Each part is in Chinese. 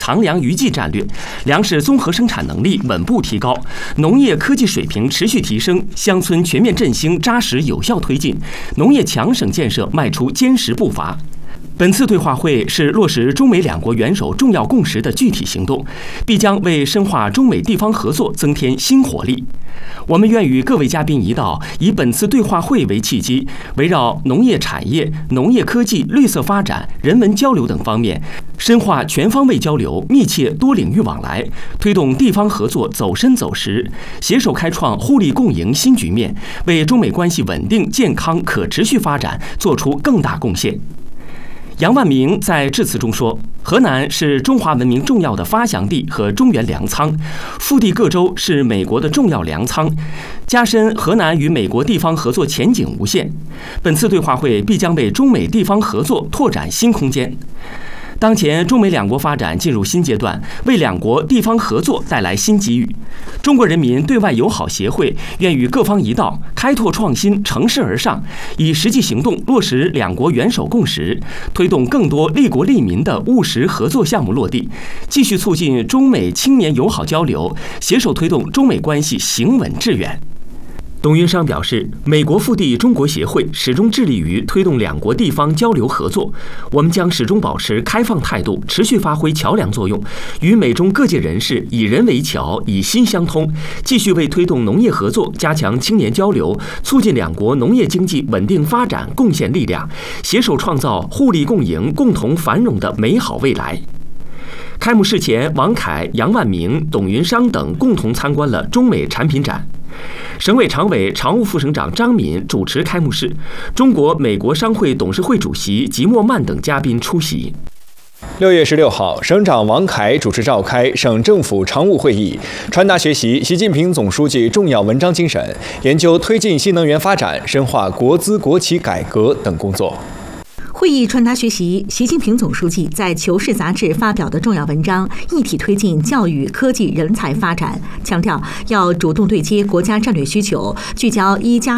长粮余济战略，粮食综合生产能力稳步提高，农业科技水平持续提升，乡村全面振兴扎实有效推进，农业强省建设迈出坚实步伐。本次对话会是落实中美两国元首重要共识的具体行动，必将为深化中美地方合作增添新活力。我们愿与各位嘉宾一道，以本次对话会为契机，围绕农业产业、农业科技、绿色发展、人文交流等方面，深化全方位交流，密切多领域往来，推动地方合作走深走实，携手开创互利共赢新局面，为中美关系稳定、健康、可持续发展做出更大贡献。杨万明在致辞中说，河南是中华文明重要的发祥地和中原粮仓，腹地各州是美国的重要粮仓，加深河南与美国地方合作前景无限。本次对话会必将为中美地方合作拓展新空间。当前中美两国发展进入新阶段，为两国地方合作带来新机遇。中国人民对外友好协会愿与各方一道，开拓创新，乘势而上，以实际行动落实两国元首共识，推动更多利国利民的务实合作项目落地，继续促进中美青年友好交流，携手推动中美关系行稳致远。董云商表示，美国腹地中国协会始终致力于推动两国地方交流合作，我们将始终保持开放态度，持续发挥桥梁作用，与美中各界人士以人为桥，以心相通，继续为推动农业合作、加强青年交流、促进两国农业经济稳定发展贡献力量，携手创造互利共赢、共同繁荣的美好未来。开幕式前，王凯、杨万明、董云商等共同参观了中美产品展。省委常委、常务副省长张敏主持开幕式，中国美国商会董事会主席吉莫曼等嘉宾出席。 6月16号，省长王凯主持召开省政府常务会议，传达学习习近平总书记重要文章精神，研究推进新能源发展、深化国资国企改革等工作。 会议传达学习习近平总书记在《求是》杂志发表的重要文章，一体推进教育、科技、人才发展，强调要主动对接国家战略需求，聚焦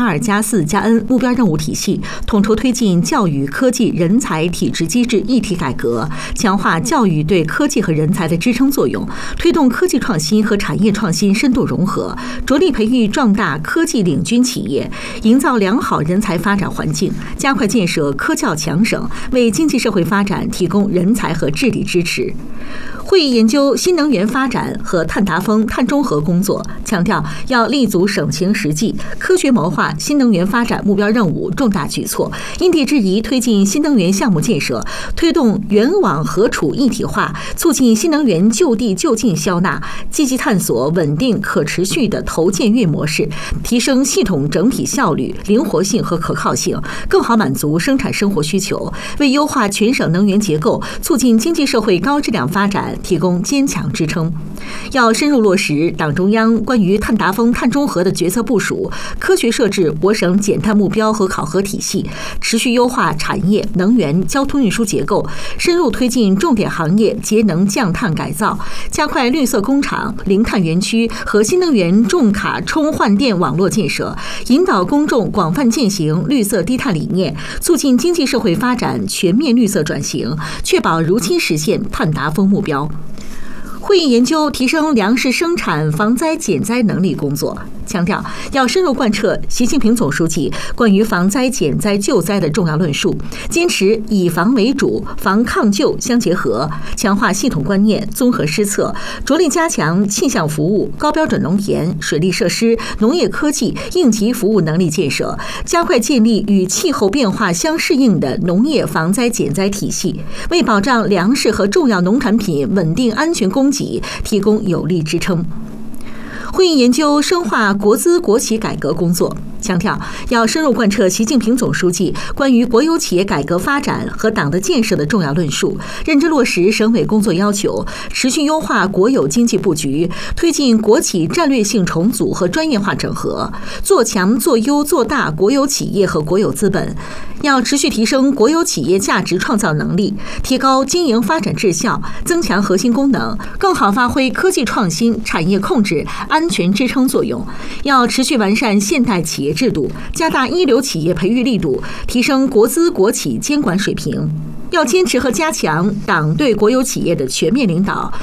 1+2+4+N 目标任务体系，统筹推进教育、科技、人才体制机制一体改革，强化教育对科技和人才的支撑作用，推动科技创新和产业创新深度融合，着力培育壮大科技领军企业，营造良好人才发展环境，加快建设科教强省，为经济社会发展提供人才和智力支持。会议研究新能源发展和碳达峰、碳中和工作，强调要立足省情实际，科学谋划新能源发展目标任务重大举措，因地制宜推进新能源项目建设，推动源网合储一体化，促进新能源就地就近消纳，积极探索稳定可持续的投建运模式，提升系统整体效率、灵活性和可靠性，更好满足生产生活需求，为优化全省能源结构、促进经济社会高质量发展提供坚强支撑。要深入落实党中央关于碳达峰、碳中和的决策部署，科学设置我省减碳目标和考核体系，持续优化产业、能源、交通运输结构，深入推进重点行业节能降碳改造，加快绿色工厂、零碳园区和新能源重卡充换电网络建设，引导公众广泛践行绿色低碳理念，促进经济社会发展全面绿色转型，确保如期实现碳达峰目标。会议研究提升粮食生产防灾减灾能力工作，强调要深入贯彻习近平总书记关于防灾减灾救灾的重要论述，坚持以防为主、防抗救相结合，强化系统观念、综合施策，着力加强气象服务、高标准农田、水利设施、农业科技、应急服务能力建设，加快建立与气候变化相适应的农业防灾减灾体系，为保障粮食和重要农产品稳定安全供给提供有力支撑。会议研究深化国资国企改革工作，强调要深入贯彻习近平总书记关于国有企业改革发展和党的建设的重要论述，认真落实省委工作要求，持续优化国有经济布局，推进国企战略性重组和专业化整合，做强做优做大国有企业和国有资本。要持续提升国有企业价值创造能力，提高经营发展质效，增强核心功能，更好发挥科技创新、产业控制、安全支撑作用。要持续完善现代企业制度，加大一流企业培育力度，提升国资国企监管水平。 要坚持和加强党对国有企业的全面领导，